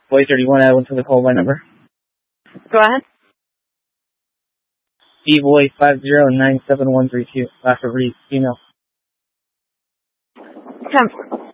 Boy 31, I went to the call by number. Go ahead. D-Boy 5097132. Last for Reed, female. Come.